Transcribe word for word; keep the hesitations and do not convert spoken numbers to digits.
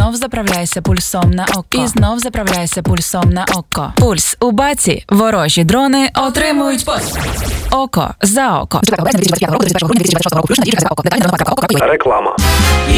знов заправляйся пульсом на око. І знов заправляйся пульсом на око. Пульс у баці. Ворожі дрони отримують послуг. Око за око. Реклама.